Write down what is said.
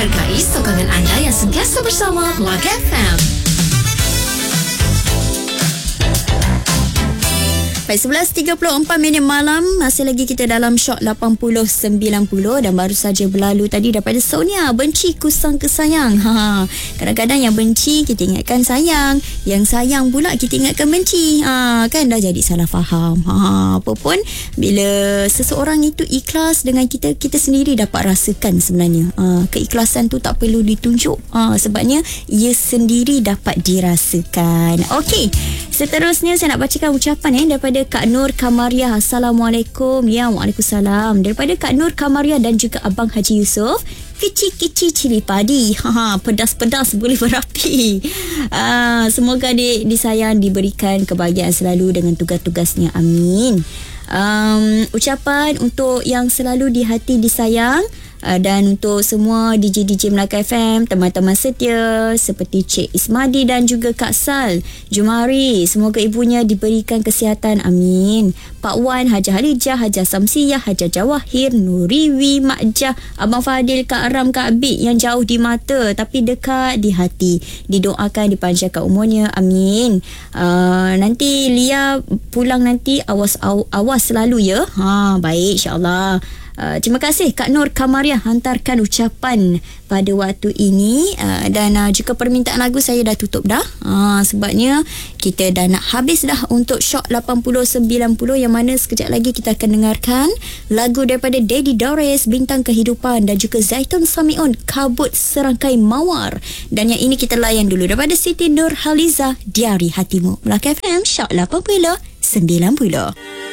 menghargai sokongan anda yang sentiasa bersama Plug FM. Baik, 11.34 malam. Masih lagi kita dalam Shock 80-90 dan baru saja berlalu tadi daripada Sonia, benci kusang kesayang. Kadang-kadang yang benci kita ingatkan sayang, yang sayang pula kita ingatkan benci. Kan dah jadi salah faham. Apa pun bila seseorang itu ikhlas dengan kita, kita sendiri dapat rasakan sebenarnya. Keikhlasan tu tak perlu ditunjuk. Sebabnya ia sendiri dapat dirasakan. Okey, seterusnya saya nak bacakan ucapan daripada Kak Nur Kamariah. Assalamualaikum. Ya, waalaikumsalam. Daripada Kak Nur Kamariah dan juga Abang Haji Yusof. Kecil-kecil cili padi. Pedas-pedas boleh berapi. Semoga adik disayang, diberikan kebahagiaan selalu dengan tugas-tugasnya. Amin. Ucapan untuk yang selalu di hati disayang. Dan untuk semua DJ-DJ Melaka FM, teman-teman setia seperti Cik Ismadi dan juga Kak Sal Jumari, semoga ibunya diberikan kesihatan. Amin. Pak Wan, Hajah Halijah, Hajah Samsiyah, Hajah Jawahir, Nuriwi, Mak Jah, Abang Fadil, Kak Ram, Kak Abid yang jauh di mata tapi dekat di hati, didoakan dipanjangkan umurnya. Amin. Nanti Lia pulang nanti awas selalu ya. Baik, insyaAllah. Terima kasih Kak Nur Kamariah hantarkan ucapan pada waktu ini, dan juga permintaan lagu saya dah tutup dah, sebabnya kita dah nak habis dah untuk Shock 80-90, yang mana sekejap lagi kita akan dengarkan lagu daripada Daddy Doris, Bintang Kehidupan, dan juga Zaitun Samiun, Kabut Serangkai Mawar. Dan yang ini kita layan dulu daripada Siti Nurhaliza, Diari Hatimu. Melaka FM Shock 80-90.